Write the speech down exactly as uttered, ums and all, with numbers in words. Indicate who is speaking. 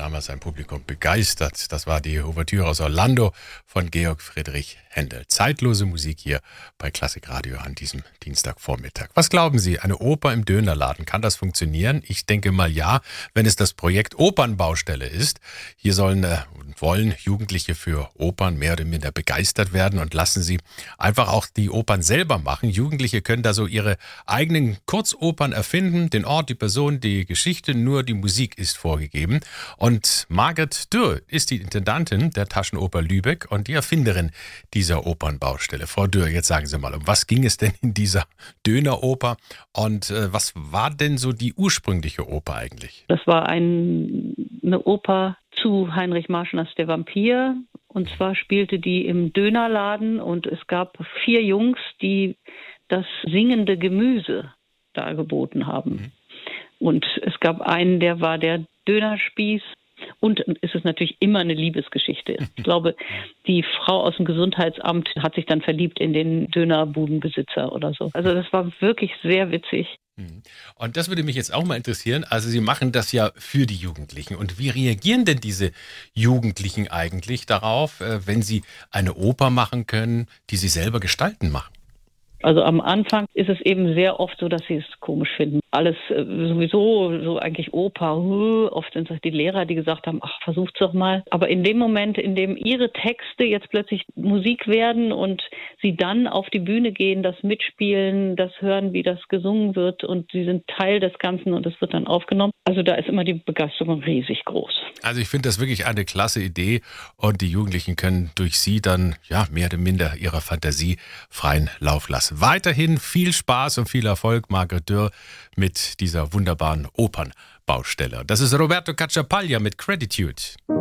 Speaker 1: damals sein Publikum begeistert. Das war die Ouvertüre aus Orlando von Georg Friedrich Händel. Zeitlose Musik hier bei Klassikradio an diesem Dienstagvormittag. Was glauben Sie, eine Oper im Dönerladen, kann das funktionieren? Ich denke mal ja, wenn es das Projekt Opernbaustelle ist. Hier sollen äh, wollen Jugendliche für Opern mehr oder minder begeistert werden und lassen sie einfach auch die Opern selber machen. Jugendliche können da so ihre eigenen Kurzopern erfinden, den Ort, die Person, die Geschichte, nur die Musik ist vorgegeben. Und Margret Dürr ist die Intendantin der Taschenoper Lübeck und die Erfinderin dieser Opernbaustelle. Frau Dürr, jetzt sagen Sie mal, um was ging es denn in dieser Döneroper und äh, was war denn so die ursprüngliche Oper eigentlich?
Speaker 2: Das war ein, eine Oper zu Heinrich Marschners Der Vampir. Und zwar spielte die im Dönerladen und es gab vier Jungs, die das singende Gemüse dargeboten haben. Mhm. Und es gab einen, der war der Dönerspieß. Und es ist natürlich immer eine Liebesgeschichte. Ich glaube, die Frau aus dem Gesundheitsamt hat sich dann verliebt in den Dönerbudenbesitzer oder so. Also das war wirklich sehr witzig.
Speaker 1: Und das würde mich jetzt auch mal interessieren. Also Sie machen das ja für die Jugendlichen. Und wie reagieren denn diese Jugendlichen eigentlich darauf, wenn sie eine Oper machen können, die sie selber gestalten machen?
Speaker 2: Also am Anfang ist es eben sehr oft so, dass sie es komisch finden. Alles äh, sowieso, so eigentlich Oper. Uh, oft sind es die Lehrer, die gesagt haben, ach, versucht's doch mal. Aber in dem Moment, in dem ihre Texte jetzt plötzlich Musik werden und sie dann auf die Bühne gehen, das mitspielen, das hören, wie das gesungen wird und sie sind Teil des Ganzen und es wird dann aufgenommen. Also da ist immer die Begeisterung riesig groß.
Speaker 1: Also ich finde das wirklich eine klasse Idee und die Jugendlichen können durch sie dann ja mehr oder minder ihrer Fantasie freien Lauf lassen. Weiterhin viel Spaß und viel Erfolg, Margret Dürr, mit dieser wunderbaren Opernbaustelle. Das ist Roberto Cacciapaglia mit Gratitude.